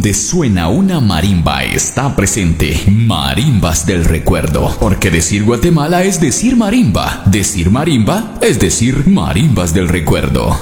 donde suena una marimba está presente. Marimbas del recuerdo. Porque decir Guatemala es decir marimba es decir marimbas del recuerdo.